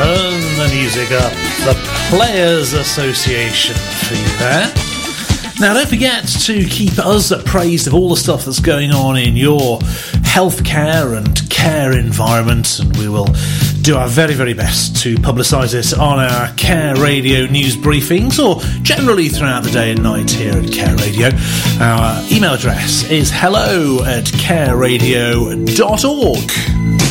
Turn the music up. The Players Association for you there. Now, don't forget to keep us appraised of all the stuff that's going on in your healthcare and care environment, and we will do our very, very best to publicise it on our Care Radio news briefings or generally throughout the day and night here at Care Radio. Our email address is hello@careradio.org.